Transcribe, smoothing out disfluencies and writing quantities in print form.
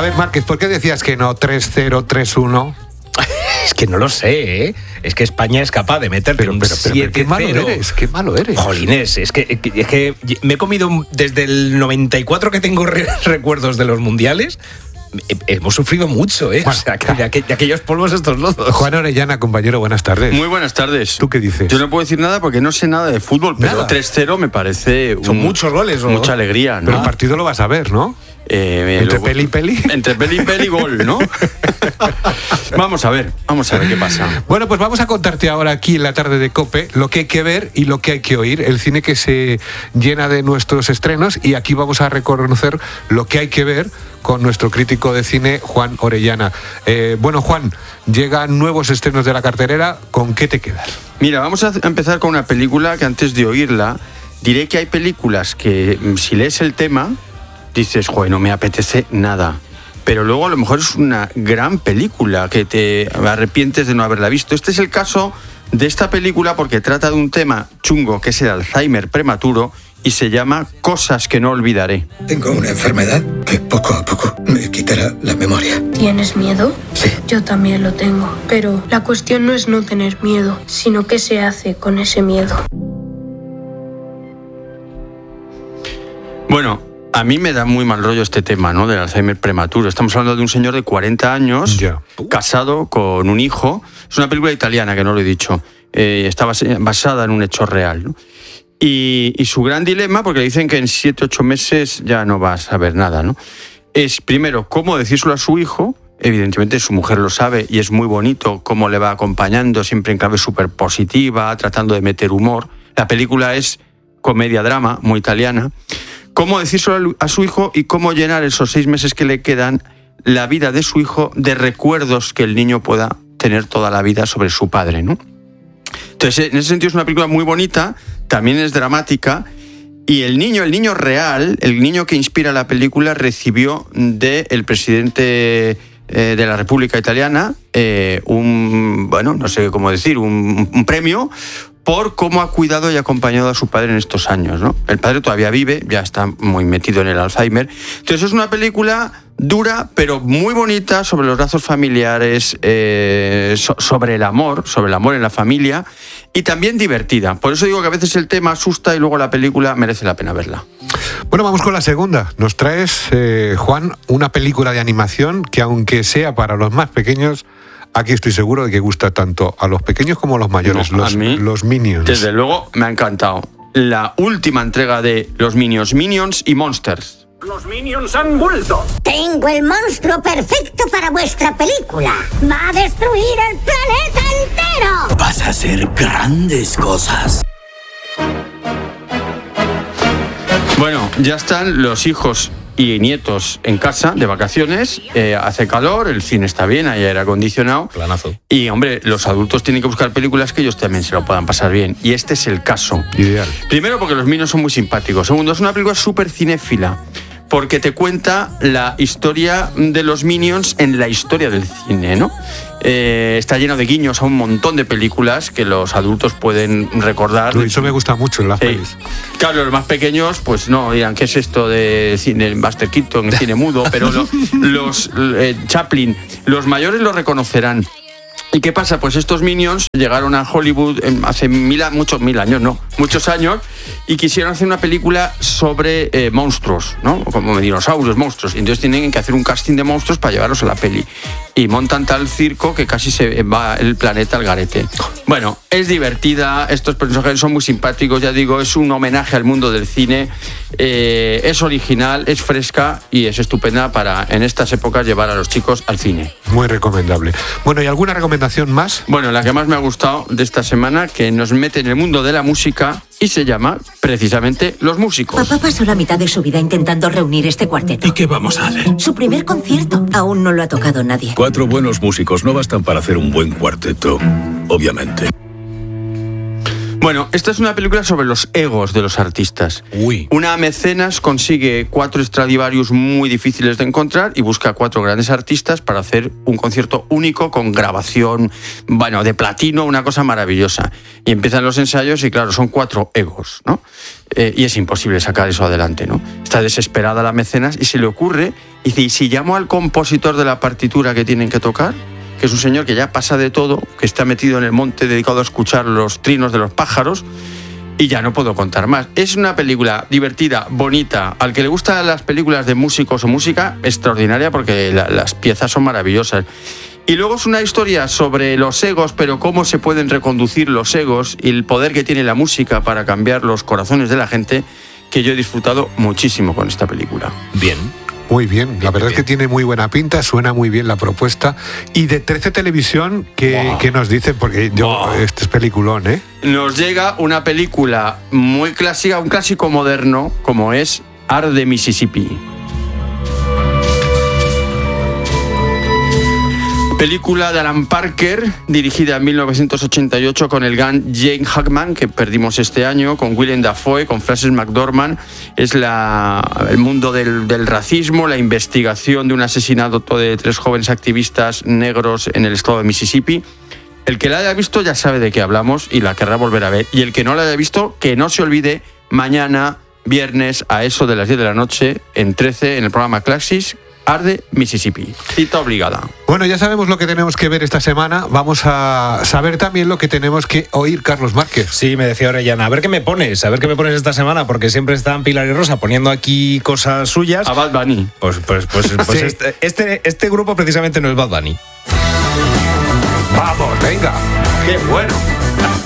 ver, Márquez, ¿por qué decías que no 3-0, 3-1? Es que no lo sé, ¿eh? Es que España es capaz de meterte un 7-0. Qué malo eres. Jolines, es que me he comido desde el 94 que tengo recuerdos de los mundiales. Hemos sufrido mucho, ¿eh? Bueno, o sea, de aquellos polvos estos lodos. Juan Orellana, compañero, buenas tardes. Muy buenas tardes. ¿Tú qué dices? Yo no puedo decir nada porque no sé nada de fútbol, pero Nada. 3-0 me parece Son muchos goles, ¿no? Mucha alegría, ¿no? Pero el partido lo vas a ver, ¿no? Entre peli y peli. Entre peli y peli, gol, ¿no? Vamos a ver qué pasa. Bueno, pues vamos a contarte ahora aquí en la tarde de COPE lo que hay que ver y lo que hay que oír, el cine que se llena de nuestros estrenos, y aquí vamos a reconocer lo que hay que ver con nuestro crítico de cine, Juan Orellana. Bueno, Juan, llegan nuevos estrenos de la cartelera, ¿con qué te quedas? Mira, vamos a empezar con una película que antes de oírla, diré que hay películas que si lees el tema, dices, joder, no me apetece nada. Pero luego a lo mejor es una gran película que te arrepientes de no haberla visto. Este es el caso de esta película porque trata de un tema chungo que es el Alzheimer prematuro y se llama Cosas que no olvidaré. Tengo una enfermedad que poco a poco me quitará la memoria. ¿Tienes miedo? Sí. Yo también lo tengo. Pero la cuestión no es no tener miedo, sino qué se hace con ese miedo. Bueno, a mí me da muy mal rollo este tema, ¿no? Del Alzheimer prematuro. Estamos hablando de un señor de 40 años, casado con un hijo. Es una película italiana, que no lo he dicho. Está basada en un hecho real, ¿no? Y su gran dilema, porque le dicen que en 7-8 meses ya no va a saber nada, ¿no? Es, primero, cómo decírselo a su hijo. Evidentemente su mujer lo sabe y es muy bonito cómo le va acompañando, siempre en clave súper positiva, tratando de meter humor. La película es comedia-drama, muy italiana. Cómo decírselo a su hijo y cómo llenar esos 6 meses que le quedan la vida de su hijo de recuerdos que el niño pueda tener toda la vida sobre su padre, ¿no? Entonces, en ese sentido es una película muy bonita, también es dramática, y el niño real, el niño que inspira la película, recibió del presidente de la República Italiana un premio por cómo ha cuidado y acompañado a su padre en estos años, ¿no? El padre todavía vive, ya está muy metido en el Alzheimer. Entonces es una película dura, pero muy bonita, sobre los lazos familiares, sobre el amor en la familia, y también divertida. Por eso digo que a veces el tema asusta y luego la película merece la pena verla. Bueno, vamos con la segunda. Nos traes, Juan, una película de animación que, aunque sea para los más pequeños, aquí estoy seguro de que gusta tanto a los pequeños como a los mayores, No, a mí, los Minions. Desde luego me ha encantado. La última entrega de los Minions y Monsters. ¡Los Minions han vuelto! Tengo el monstruo perfecto para vuestra película. Va a destruir el planeta entero. Vas a hacer grandes cosas. Bueno, ya están los hijos y nietos en casa de vacaciones, hace calor, el cine está bien, hay aire acondicionado. Planazo. Y hombre, los adultos tienen que buscar películas que ellos también se lo puedan pasar bien. Y este es el caso. Ideal. Primero, porque los Minions son muy simpáticos. Segundo, es una película súper cinéfila, porque te cuenta la historia de los Minions en la historia del cine, ¿no? Está lleno de guiños a un montón de películas que los adultos pueden recordar. Eso me gusta mucho en las pelis. Claro, los más pequeños, pues no, dirán, ¿qué es esto de cine, Buster Keaton, cine mudo? Pero los Chaplin, los mayores lo reconocerán. ¿Y qué pasa? Pues estos Minions llegaron a Hollywood hace muchos años, y quisieron hacer una película sobre monstruos, ¿no? Como dinosaurios, monstruos. Y entonces tienen que hacer un casting de monstruos para llevarlos a la peli. Y montan tal circo que casi se va el planeta al garete. Bueno, es divertida, estos personajes son muy simpáticos, ya digo, es un homenaje al mundo del cine, es original, es fresca y es estupenda para en estas épocas llevar a los chicos al cine. Muy recomendable. Bueno, ¿y alguna recomendación más? Bueno, la que más me ha gustado de esta semana, que nos mete en el mundo de la música y se llama precisamente Los Músicos. Papá pasó la mitad de su vida intentando reunir este cuarteto. ¿Y qué vamos a hacer? Su primer concierto. Aún no lo ha tocado nadie. 4 buenos músicos no bastan para hacer un buen cuarteto, obviamente. Bueno, esta es una película sobre los egos de los artistas. Uy. Una mecenas consigue 4 Stradivarius muy difíciles de encontrar y busca 4 grandes artistas para hacer un concierto único con grabación, bueno, de platino, una cosa maravillosa. Y empiezan los ensayos y claro, son 4 egos, ¿no? Y es imposible sacar eso adelante, ¿no? Está desesperada la mecenas y se le ocurre, dice, ¿y si llamo al compositor de la partitura que tienen que tocar? Que es un señor que ya pasa de todo, que está metido en el monte dedicado a escuchar los trinos de los pájaros, y ya no puedo contar más. Es una película divertida, bonita, al que le gustan las películas de músicos o música, extraordinaria, porque las piezas son maravillosas. Y luego es una historia sobre los egos, pero cómo se pueden reconducir los egos y el poder que tiene la música para cambiar los corazones de la gente, que yo he disfrutado muchísimo con esta película. Bien. Muy bien, la verdad es que tiene muy buena pinta, suena muy bien la propuesta. Y de 13 Televisión, ¿qué nos dicen? Porque este es peliculón, ¿eh? Nos llega una película muy clásica, un clásico moderno, como es Arde Mississippi. Película de Alan Parker, dirigida en 1988 con el gran Gene Hackman, que perdimos este año, con Willem Dafoe, con Frances McDormand. Es el mundo del racismo, la investigación de un asesinato de 3 jóvenes activistas negros en el estado de Mississippi. El que la haya visto ya sabe de qué hablamos y la querrá volver a ver. Y el que no la haya visto, que no se olvide, mañana, viernes, a eso de las 10 de la noche, en 13, en el programa Claxis, Arde Mississippi. Cita obligada. Bueno, ya sabemos lo que tenemos que ver esta semana. Vamos a saber también lo que tenemos que oír, Carlos Márquez. Sí, me decía Orellana, a ver qué me pones esta semana, porque siempre están Pilar y Rosa poniendo aquí cosas suyas. A Bad Bunny. Pues sí. este grupo precisamente no es Bad Bunny. Vamos, venga. Qué bueno.